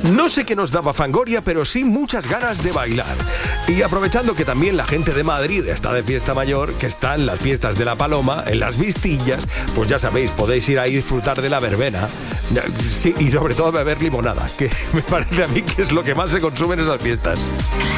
No sé qué nos daba Fangoria, pero sí muchas ganas de bailar. Y aprovechando que también la gente de Madrid está de fiesta mayor, que está en las fiestas de la Paloma, en las Vistillas, pues ya sabéis, podéis ir ahí a disfrutar de la verbena. Sí, y sobre todo beber limonada, que me parece a mí que es lo que más se consume en esas fiestas.